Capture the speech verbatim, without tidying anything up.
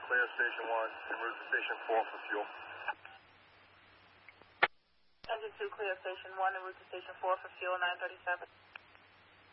clear station one, en route to station four for fuel. Engine two, clear station one, en route to station four for fuel, nine thirty-seven.